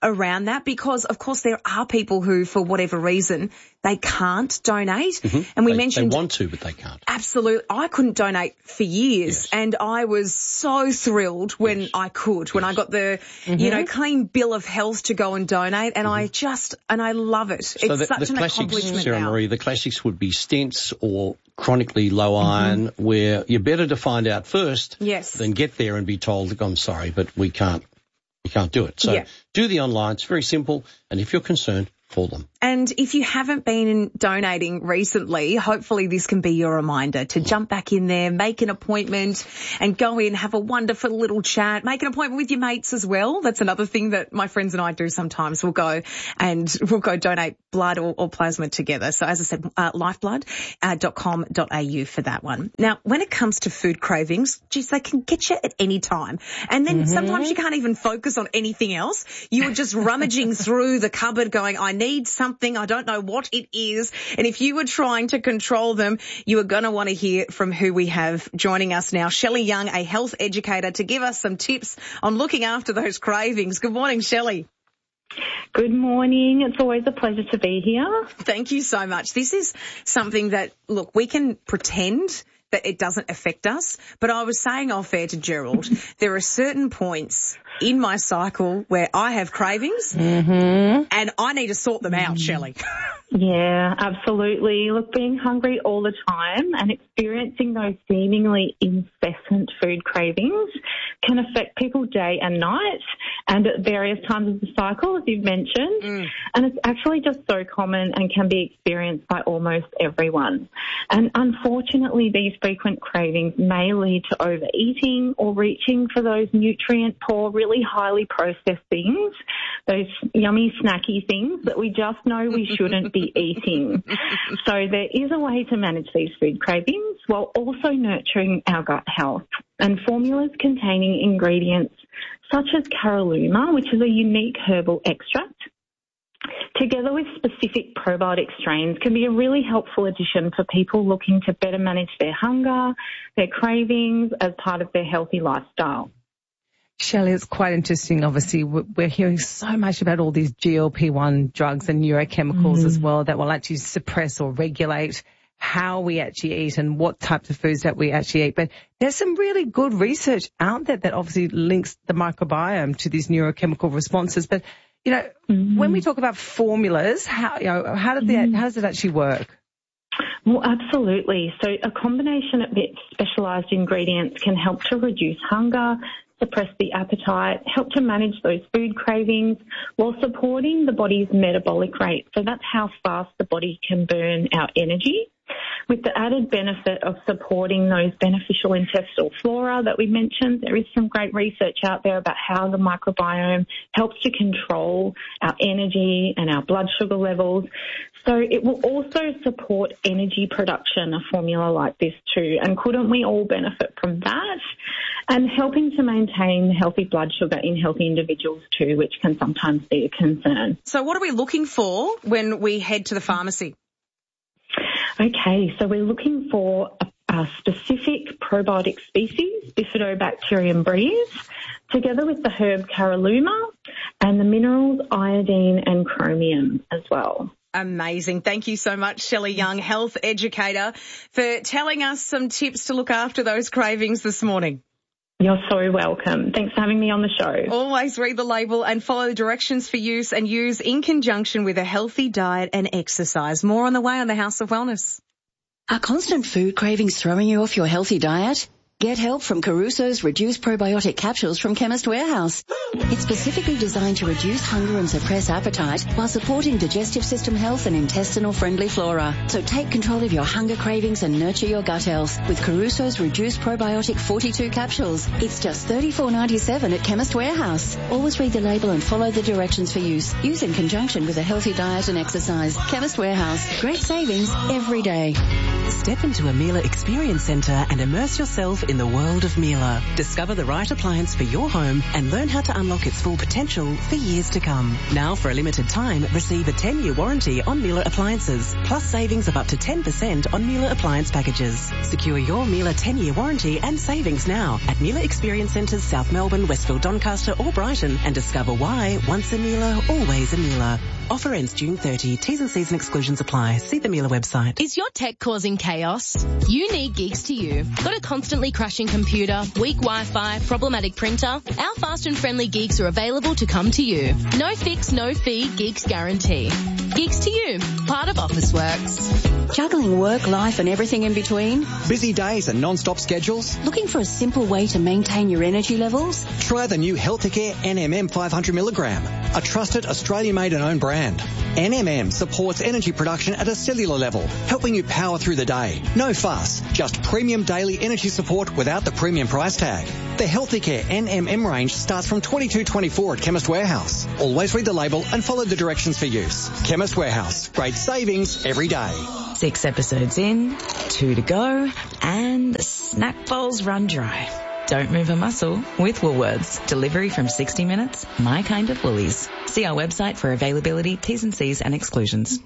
around that because, of course, there are people who, for whatever reason, they can't donate. Mm-hmm. And we they, mentioned... They want to, but they can't. Absolutely. I couldn't donate for years, yes. and I was so thrilled when yes. I could, when yes. I got the, mm-hmm. you know, clean bill of health to go and donate, and mm-hmm. I just, and I love it. So it's the, such the an classics, accomplishment Sarah now. Marie, the classics would be stents or chronically low iron, mm-hmm. where you're better to find out first yes. than get there and be told, I'm sorry, but we can't, we can't do it. So yeah. do the online. It's very simple. And if you're concerned, call them. And if you haven't been donating recently, hopefully this can be your reminder to jump back in there, make an appointment and go in, have a wonderful little chat, make an appointment with your mates as well. That's another thing that my friends and I do sometimes. We'll go and we'll go donate blood or, or plasma together. So as I said, uh, lifeblood dot com dot a u for that one. Now, when it comes to food cravings, geez, they can get you at any time. And then mm-hmm. sometimes you can't even focus on anything else. You are just rummaging through the cupboard going, I need something. I don't know what it is. And if you were trying to control them, you are going to want to hear from who we have joining us now. Shelley Young, a health educator, to give us some tips on looking after those cravings. Good morning, Shelley. Good morning. It's always a pleasure to be here. Thank you so much. This is something that, look, we can pretend that it doesn't affect us, but I was saying off air to Gerald, there are certain points in my cycle where I have cravings mm-hmm. and I need to sort them out, Shelley. Yeah, absolutely. Look, being hungry all the time and experiencing those seemingly incessant food cravings can affect people day and night and at various times of the cycle, as you've mentioned. Mm. And it's actually just so common and can be experienced by almost everyone. And unfortunately, these frequent cravings may lead to overeating or reaching for those nutrient-poor, really highly processed things, those yummy, snacky things that we just know we shouldn't be eating. So there is a way to manage these food cravings while also nurturing our gut health. And formulas containing ingredients such as Caralluma, which is a unique herbal extract, together with specific probiotic strains, can be a really helpful addition for people looking to better manage their hunger, their cravings as part of their healthy lifestyle. Shelley, it's quite interesting. Obviously, we're hearing so much about all these G L P one drugs and neurochemicals mm. as well that will actually suppress or regulate how we actually eat and what types of foods that we actually eat. But there's some really good research out there that obviously links the microbiome to these neurochemical responses. But, you know, mm-hmm. when we talk about formulas, how, you know, how, did mm-hmm. that, how does it actually work? Well, absolutely. So a combination of specialised ingredients can help to reduce hunger, suppress the appetite, help to manage those food cravings while supporting the body's metabolic rate. So that's how fast the body can burn our energy, with the added benefit of supporting those beneficial intestinal flora that we mentioned. There is some great research out there about how the microbiome helps to control our energy and our blood sugar levels. So it will also support energy production, a formula like this too. And couldn't we all benefit from that? And helping to maintain healthy blood sugar in healthy individuals too, which can sometimes be a concern. So what are we looking for when we head to the pharmacy? Okay, so we're looking for a, a specific probiotic species, Bifidobacterium bries, together with the herb Caralluma and the minerals iodine and chromium as well. Amazing. Thank you so much, Shelley Young, health educator, for telling us some tips to look after those cravings this morning. You're so welcome. Thanks for having me on the show. Always read the label and follow the directions for use and use in conjunction with a healthy diet and exercise. More on the way on the House of Wellness. Are constant food cravings throwing you off your healthy diet? Get help from Caruso's Reduced Probiotic Capsules from Chemist Warehouse. It's specifically designed to reduce hunger and suppress appetite while supporting digestive system health and intestinal-friendly flora. So take control of your hunger cravings and nurture your gut health with Caruso's Reduced Probiotic forty-two capsules. It's just thirty-four ninety-seven at Chemist Warehouse. Always read the label and follow the directions for use. Use in conjunction with a healthy diet and exercise. Chemist Warehouse. Great savings every day. Step into a Miele Experience Centre and immerse yourself in the world of Miele. Discover the right appliance for your home and learn how to unlock its full potential for years to come. Now, for a limited time, receive a ten-year warranty on Miele appliances, plus savings of up to ten percent on Miele appliance packages. Secure your Miele ten-year warranty and savings now at Miele Experience Centres, South Melbourne, Westfield, Doncaster or Brighton, and discover why once a Miele, always a Miele. Offer ends June thirtieth. T's and C's and exclusions apply. See the Miele website. Is your tech causing chaos? You need Gigs to You. Got a constantly crashing computer, weak Wi-Fi, problematic printer? Our fast and friendly gigs are available to come to you. No fix, no fee, Gigs guarantee. Gigs to You, part of Officeworks. Juggling work, life and everything in between? Busy days and non-stop schedules? Looking for a simple way to maintain your energy levels? Try the new Healthicare N M M five hundred milligram, a trusted Australian-made and owned brand. N M M supports energy production at a cellular level, helping you power through the day. No fuss, just premium daily energy support without the premium price tag. The Healthicare N M M range starts from twenty-two twenty-four at Chemist Warehouse. Always read the label and follow the directions for use. Chemist Warehouse, great savings every day. Six episodes in, two to go, and the snack bowls run dry. Don't move a muscle with Woolworths. Delivery from sixty minutes, my kind of Woolies. See our website for availability, T's and C's and exclusions.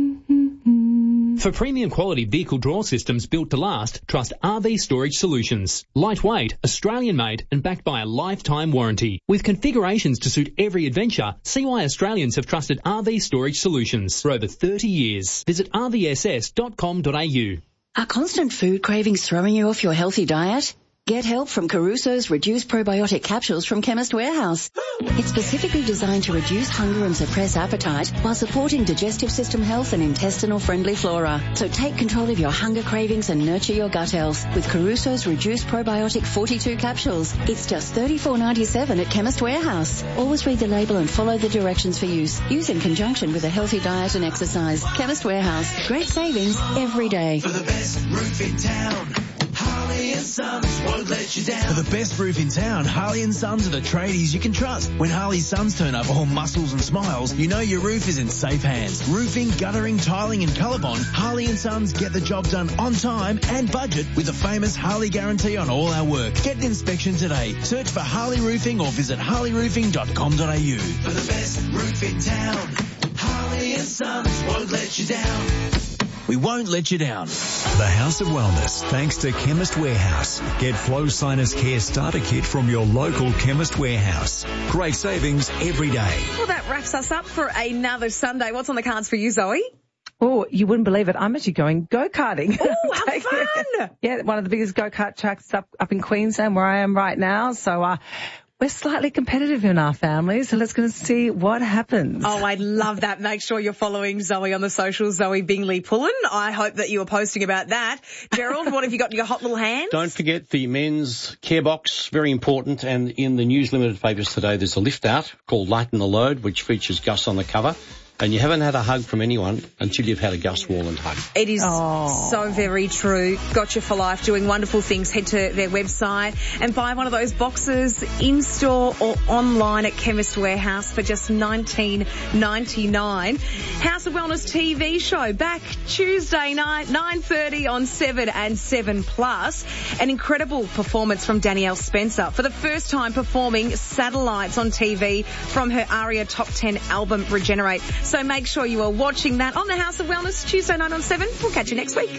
For premium quality vehicle drawer systems built to last, trust R V Storage Solutions. Lightweight, Australian-made and backed by a lifetime warranty. With configurations to suit every adventure, see why Australians have trusted R V Storage Solutions for over thirty years. Visit r v s s dot com dot a u. Are constant food cravings throwing you off your healthy diet? Get help from Caruso's Reduced Probiotic Capsules from Chemist Warehouse. It's specifically designed to reduce hunger and suppress appetite while supporting digestive system health and intestinal-friendly flora. So take control of your hunger cravings and nurture your gut health with Caruso's Reduced Probiotic forty-two capsules. It's just thirty-four ninety-seven at Chemist Warehouse. Always read the label and follow the directions for use. Use in conjunction with a healthy diet and exercise. Chemist Warehouse. Great savings every day. For the best roof in town, Harley and Sons won't let you down. For the best roof in town, Harley and Sons are the tradies you can trust. When Harley Sons turn up all muscles and smiles, you know your roof is in safe hands. Roofing, guttering, tiling and colour bond, Harley and Sons get the job done on time and budget with the famous Harley guarantee on all our work. Get an inspection today. Search for Harley Roofing or visit harley roofing dot com dot a u. For the best roof in town, Harley and Sons won't let you down. We won't let you down. The House of Wellness, thanks to Chemist Warehouse. Get Flow Sinus Care Starter Kit from your local Chemist Warehouse. Great savings every day. Well, that wraps us up for another Sunday. What's on the cards for you, Zoe? Oh, you wouldn't believe it. I'm actually going go-karting. Oh, how fun! Yeah, one of the biggest go-kart tracks up, up in Queensland where I am right now. So, uh, we're slightly competitive in our family, so let's go and see what happens. Oh, I love that. Make sure you're following Zoe on the socials, Zoe Bingley Pullen. I hope that you are posting about that. Gerald, what have you got in your hot little hands? Don't forget the men's care box, very important. And in the News Limited papers today, there's a lift out called Lighten the Load, which features Gus on the cover. And you haven't had a hug from anyone until you've had a Gus Worland hug. It is oh. so very true. Gotcha for Life, doing wonderful things. Head to their website and buy one of those boxes in-store or online at Chemist Warehouse for just nineteen ninety-nine. House of Wellness T V show back Tuesday night, nine thirty on seven and seven plus. An incredible performance from Danielle Spencer for the first time performing Satellites on T V from her ARIA Top ten album Regenerate. So make sure you are watching that on the House of Wellness Tuesday night on seven. We'll catch you next week.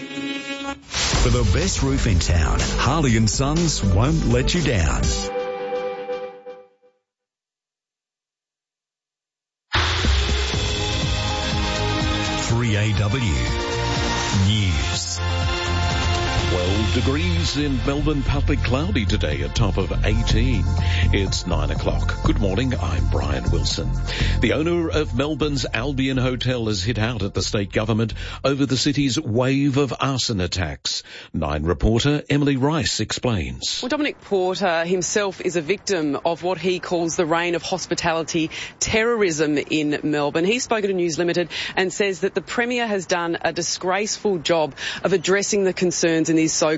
For the best roof in town, Harley and Sons won't let you down. three A W News. twelve degrees in Melbourne, partly cloudy today, a top of eighteen. It's nine o'clock. Good morning, I'm Brian Wilson. The owner of Melbourne's Albion Hotel has hit out at the state government over the city's wave of arson attacks. Nine reporter Emily Rice explains. Well, Dominic Porter himself is a victim of what he calls the reign of hospitality terrorism in Melbourne. He's spoken to News Limited and says that the Premier has done a disgraceful job of addressing the concerns in these so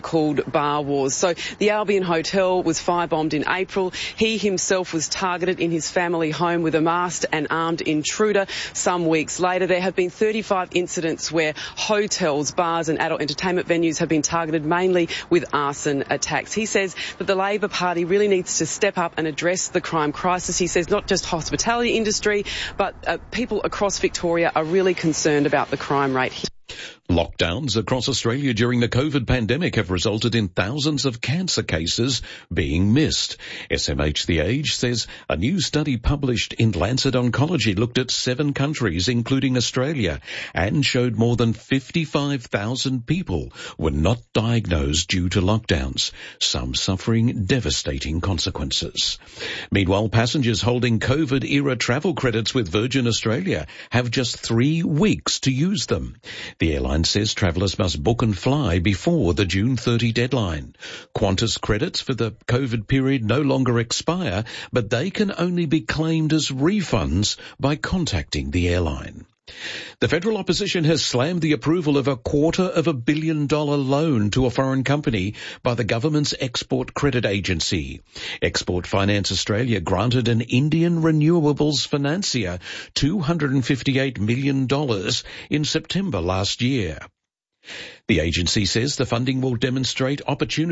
so-called bar wars. So the Albion Hotel was firebombed in April. He himself was targeted in his family home with a masked and armed intruder. Some weeks later, there have been thirty-five incidents where hotels, bars and adult entertainment venues have been targeted mainly with arson attacks. He says that the Labor Party really needs to step up and address the crime crisis. He says not just hospitality industry, but uh, people across Victoria are really concerned about the crime rate here. Lockdowns across Australia during the COVID pandemic have resulted in thousands of cancer cases being missed. S M H The Age says a new study published in Lancet Oncology looked at seven countries, including Australia, and showed more than fifty-five thousand people were not diagnosed due to lockdowns, some suffering devastating consequences. Meanwhile, passengers holding COVID-era travel credits with Virgin Australia have just three weeks to use them. The airline says travellers must book and fly before the June thirtieth deadline. Qantas credits for the COVID period no longer expire, but they can only be claimed as refunds by contacting the airline. The federal opposition has slammed the approval of a quarter of a billion dollar loan to a foreign company by the government's export credit agency. Export Finance Australia granted an Indian renewables financier two hundred fifty-eight million dollars in September last year. The agency says the funding will demonstrate opportunity